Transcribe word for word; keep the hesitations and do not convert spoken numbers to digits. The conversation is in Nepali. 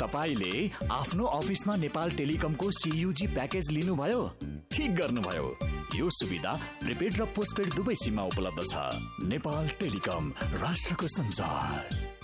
तपाईले आफ्नो अफिसमा नेपाल टेलिकमको सीयूजी प्याकेज लिनुभयो? ठीक गर्नुभयो। यो सुविधा प्रिपेड र पोस्टपेड दुवै सिममा उपलब्ध छ। नेपाल टेलिकम, राष्ट्रको संचार।